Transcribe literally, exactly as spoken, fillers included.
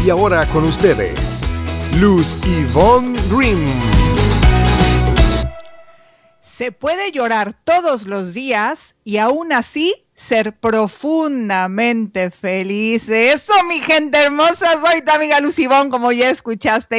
Y ahora con ustedes, Luz Ivonne Grimm. Se puede llorar todos los días y aún así ser profundamente feliz. Eso, mi gente hermosa, soy tu amiga Luz Ivonne, como ya escuchaste.